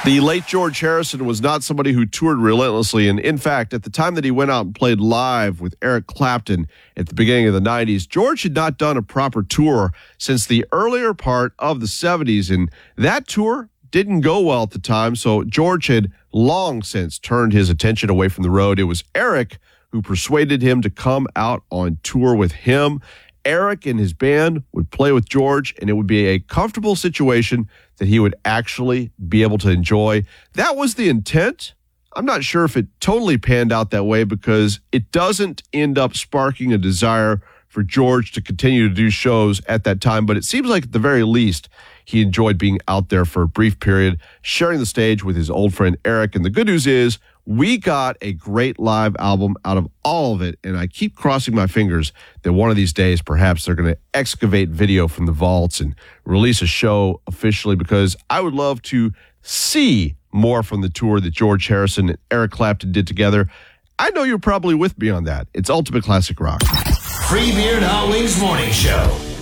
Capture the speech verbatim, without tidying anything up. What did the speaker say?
The late George Harrison was not somebody who toured relentlessly. And in fact, at the time that he went out and played live with Eric Clapton at the beginning of the nineties, George had not done a proper tour since the earlier part of the seventies. And that tour didn't go well at the time. So George had long since turned his attention away from the road. It was Eric who persuaded him to come out on tour with him. Eric and his band would play with George, and it would be a comfortable situation that he would actually be able to enjoy. That was the intent. I'm not sure if it totally panned out that way because it doesn't end up sparking a desire for George to continue to do shows at that time, but it seems like at the very least he enjoyed being out there for a brief period, sharing the stage with his old friend Eric. And the good news is we got a great live album out of all of it, and I keep crossing my fingers that one of these days perhaps they're going to excavate video from the vaults and release a show officially, because I would love to see more from the tour that George Harrison and Eric Clapton did together. I know you're probably with me on that. It's Ultimate Classic Rock. Free Beer and Hot Wings Morning Show.